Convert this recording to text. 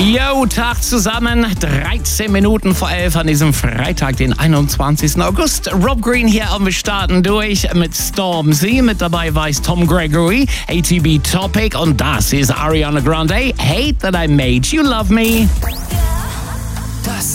Yo, Tag zusammen, 13 Minuten vor 11 an diesem Freitag, den 21. August. Rob Green hier und wir starten durch mit Stormzy. Mit dabei war Tom Gregory, ATB Topic und das ist Ariana Grande. Hate That I Made You Love Me.